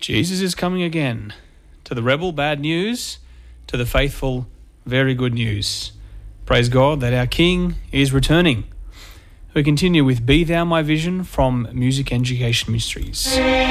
Jesus is coming again. To the rebel, bad news. To the faithful, very good news. Praise God that our King is returning. We continue with Be Thou My Vision from Music Education Ministries.